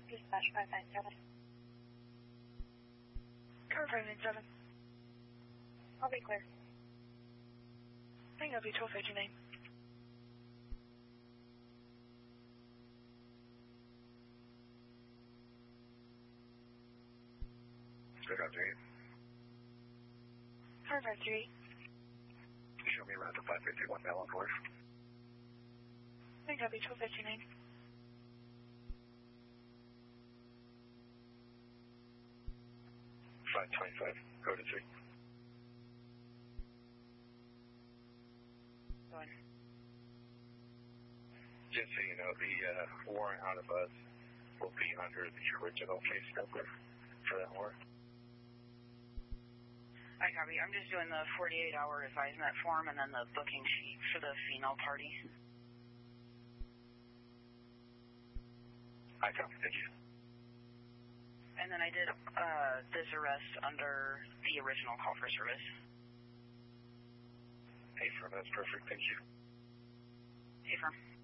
Dispatch 597. Car 597. I'll be clear. Hang up, your 12 name. Good afternoon. Car 538. Show me around to 551 Mellon Wharf. Hang up, your 12 name. 525, go to 3. Going. Just so you know, the warrant out of us will be under the original case number for that warrant. I copy. I'm just doing the 48-hour advisement form and then the booking sheet for the female party. I copy, thank you. And then I did this arrest under the original call for service. Hey, firm, that's perfect, thank you. Hey, firm.